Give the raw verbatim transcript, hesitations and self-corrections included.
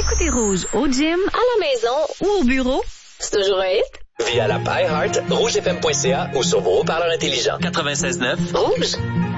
Écoutez Rouge au gym, à la maison ou au bureau. C'est toujours un hit. Via l'app iHeart, rougefm point c a ou sur vos haut-parleurs intelligents. quatre-vingt-seize neuf Rouge.